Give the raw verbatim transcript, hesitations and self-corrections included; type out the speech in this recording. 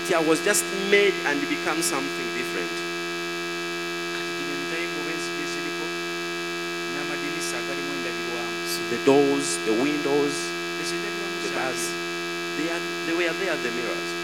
It uh, was just made and become something different. So the doors, the windows, the bars, they, are, they were there, the mirrors.